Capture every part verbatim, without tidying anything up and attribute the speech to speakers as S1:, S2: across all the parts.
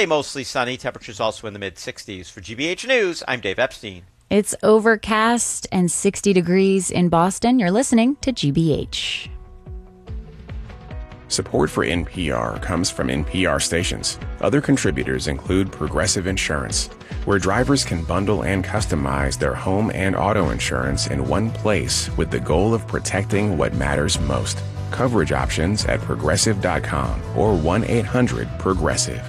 S1: Today, mostly sunny. Temperatures also in the mid sixties. For G B H News, I'm Dave Epstein.
S2: It's overcast and sixty degrees in Boston. You're listening to G B H.
S3: Support for N P R comes from N P R stations. Other contributors include Progressive Insurance, where drivers can bundle and customize their home and auto insurance in one place with the goal of protecting what matters most. Coverage options at progressive dot com or one eight hundred progressive.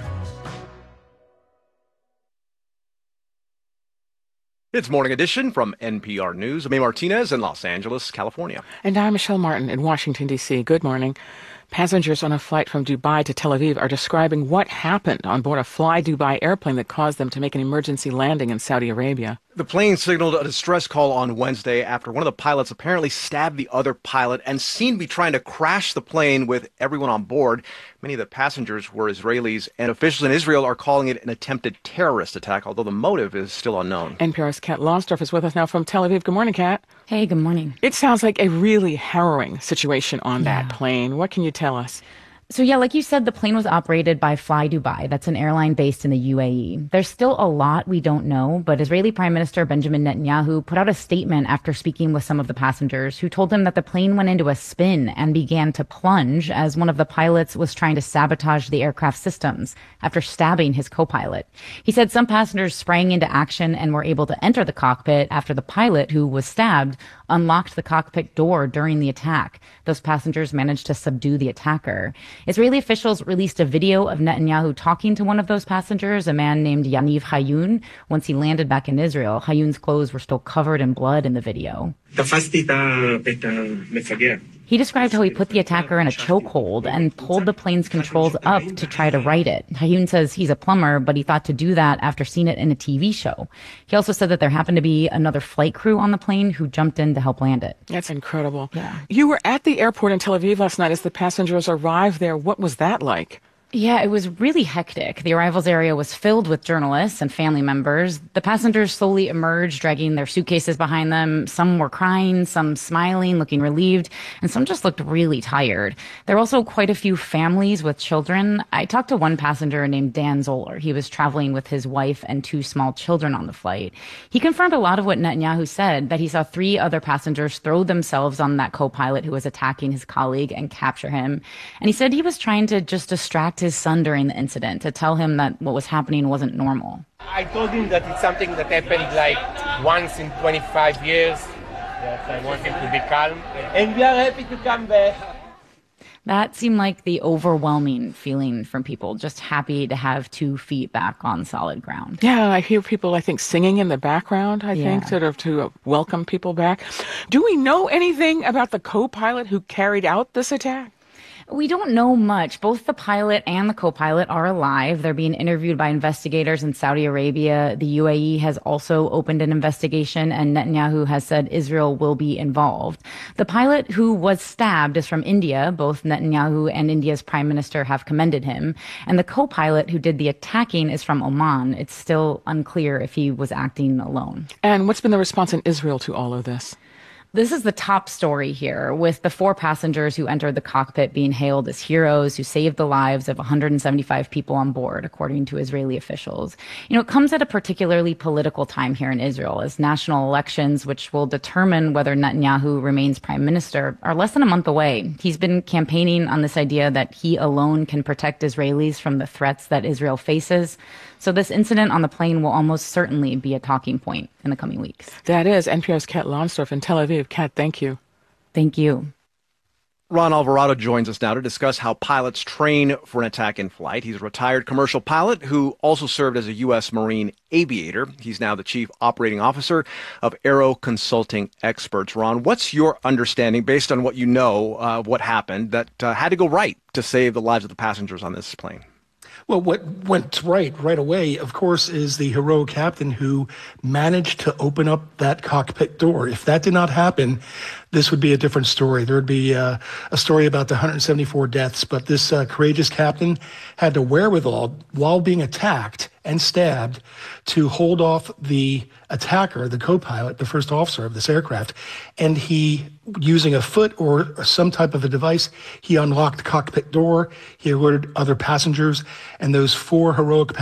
S4: It's Morning Edition from N P R News. I'm May Martinez in Los Angeles, California.
S5: And I'm Michelle Martin in Washington, D C. Good morning. Passengers on a flight from Dubai to Tel Aviv are describing what happened on board a Fly Dubai airplane that caused them to make an emergency landing in Saudi Arabia.
S4: The plane signaled a distress call on Wednesday after one of the pilots apparently stabbed the other pilot and seemed to be trying to crash the plane with everyone on board. Many of the passengers were Israelis, and officials in Israel are calling it an attempted terrorist attack, although the motive is still unknown.
S5: N P R's Kat Lonsdorf is with us now from Tel Aviv. Good morning, Kat.
S2: Hey, good morning.
S5: It sounds like a really harrowing situation on
S2: Yeah.
S5: that plane. What can you tell us?
S2: So yeah, like you said, the plane was operated by Fly Dubai. That's an airline based in the U A E. There's still a lot we don't know, but Israeli Prime Minister Benjamin Netanyahu put out a statement after speaking with some of the passengers who told him that the plane went into a spin and began to plunge as one of the pilots was trying to sabotage the aircraft systems after stabbing his co-pilot. He said some passengers sprang into action and were able to enter the cockpit after the pilot, who was stabbed, unlocked the cockpit door during the attack. Those passengers managed to subdue the attacker. Israeli officials released a video of Netanyahu talking to one of those passengers, a man named Yaniv Hayun. Once he landed back in Israel, Hayun's clothes were still covered in blood in the video. He described how he put the attacker in a chokehold and pulled the plane's controls up to try to right it. Hayun says he's a plumber, but he thought to do that after seeing it in a T V show. He also said that there happened to be another flight crew on the plane who jumped in to help land it.
S5: That's incredible.
S2: Yeah.
S5: You were at the airport in Tel Aviv last night as the passengers arrived there. What was that like?
S2: Yeah, it was really hectic. The arrivals area was filled with journalists and family members. The passengers slowly emerged, dragging their suitcases behind them. Some were crying, some smiling, looking relieved, and some just looked really tired. There were also quite a few families with children. I talked to one passenger named Dan Zoller. He was traveling with his wife and two small children on the flight. He confirmed a lot of what Netanyahu said, that he saw three other passengers throw themselves on that co-pilot who was attacking his colleague and capture him. And he said he was trying to just distract his son during the incident, to tell him that what was happening wasn't normal.
S6: I told him that it's something that happened like once in twenty-five years, that I want him to be calm, and we are happy to come back.
S2: That seemed like the overwhelming feeling from people, just happy to have two feet back on solid ground.
S5: Yeah, I hear people, I think, singing in the background, I
S2: Yeah.
S5: think, sort of to uh, welcome people back. Do we know anything about the co-pilot who carried out this attack?
S2: We don't know much. Both the pilot and the co-pilot are alive. They're being interviewed by investigators in Saudi Arabia. The U A E has also opened an investigation, and Netanyahu has said Israel will be involved. The pilot who was stabbed is from India. Both Netanyahu and India's prime minister have commended him. And the co-pilot who did the attacking is from Oman. It's still unclear if he was acting alone.
S5: And what's been the response in Israel to all of this?
S2: This is the top story here, with the four passengers who entered the cockpit being hailed as heroes who saved the lives of one hundred seventy-five people on board, according to Israeli officials. You know, it comes at a particularly political time here in Israel, as national elections, which will determine whether Netanyahu remains prime minister, are less than a month away. He's been campaigning on this idea that he alone can protect Israelis from the threats that Israel faces. So this incident on the plane will almost certainly be a talking point in the coming weeks.
S5: That is N P R's Kat Lonsdorf in Tel Aviv. Kat, thank you.
S2: Thank you.
S4: Ron Alvarado joins us now to discuss how pilots train for an attack in flight. He's a retired commercial pilot who also served as a U S Marine aviator. He's now the chief operating officer of Aero Consulting Experts. Ron, what's your understanding, based on what you know of uh, what happened, that uh, had to go right to save the lives of the passengers on this plane?
S7: Well, what went right right away, of course, is the heroic captain who managed to open up that cockpit door. If that did not happen, this would be a different story. There would be uh, a story about the one hundred seventy-four deaths, but this uh, courageous captain had the wherewithal, while being attacked and stabbed, to hold off the attacker, the co-pilot, the first officer of this aircraft, and he, using a foot or some type of a device, he unlocked the cockpit door, he alerted other passengers, and those four heroic